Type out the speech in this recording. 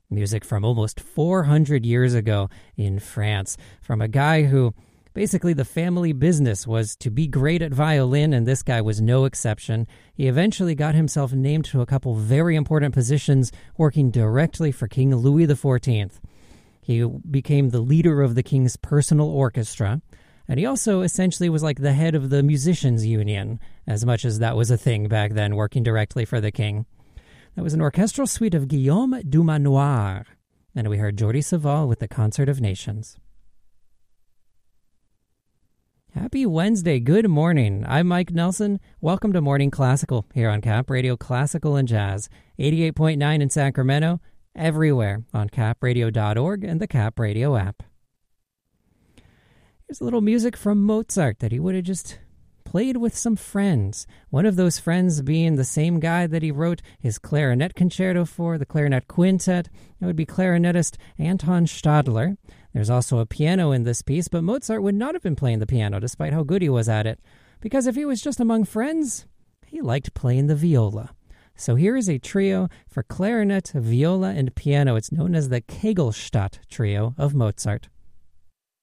Music from almost 400 years ago in France, from a guy who basically the family business was to be great at violin, and this guy was no exception. He eventually got himself named to a couple very important positions, working directly for King Louis XIV. He became the leader of the king's personal orchestra, and he also essentially was like the head of the musicians' union, as much as that was a thing back then, working directly for the king. That was an orchestral suite of Guillaume Dumanoir, and we heard Jordi Savall with the Concert of Nations. Happy Wednesday. Good morning. I'm Mike Nelson. Welcome to Morning Classical here on Cap Radio Classical and Jazz, 88.9 in Sacramento, everywhere on capradio.org and the Cap Radio app. Here's a little music from Mozart that he would have just played with some friends. One of those friends being the same guy that he wrote his clarinet concerto for, the clarinet quintet. It would be clarinetist Anton Stadler. There's also a piano in this piece, but Mozart would not have been playing the piano despite how good he was at it, because if he was just among friends, he liked playing the viola. So here is a trio for clarinet, viola, and piano. It's known as the Kegelstadt Trio of Mozart.